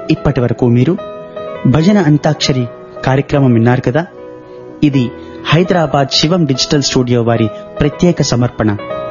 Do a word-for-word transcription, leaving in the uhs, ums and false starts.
ఇప్పటి వరకు మీరు భజన అంతాక్షరి కార్యక్రమం విన్నారు కదా. ఇది హైదరాబాద్ శివం డిజిటల్ స్టూడియో వారి ప్రత్యేక సమర్పణ.